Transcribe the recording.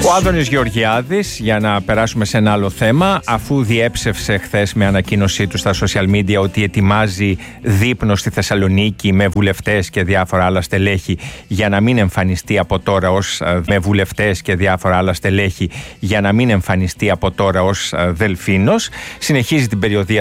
Ο Άδωνης Γεωργιάδης, για να περάσουμε σε ένα άλλο θέμα, αφού διέψευσε χθες με ανακοίνωσή του στα social media ότι ετοιμάζει δείπνο στη Θεσσαλονίκη με βουλευτές και διάφορα άλλα στελέχη για να μην εμφανιστεί από τώρα ως Δελφίνος, συνεχίζει την περιοδεία